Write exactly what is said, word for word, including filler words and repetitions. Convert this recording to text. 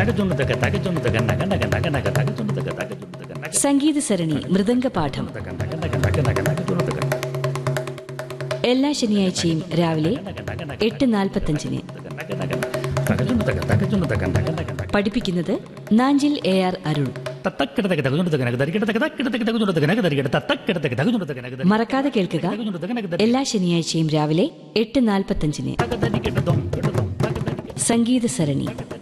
സംഗീത സരണി മൃദംഗപാഠം എല്ലാ ശനിയാഴ്ചയും രാവിലെ എട്ട് നാൽപ്പത്തഞ്ചിന്. പഠിപ്പിക്കുന്നത് നാഞ്ചിൽ എ ആർ അരുൾ. മറക്കാതെ കേൾക്കുക, എല്ലാ ശനിയാഴ്ചയും രാവിലെ എട്ട് നാൽപ്പത്തഞ്ചിന്. സംഗീത സരണി.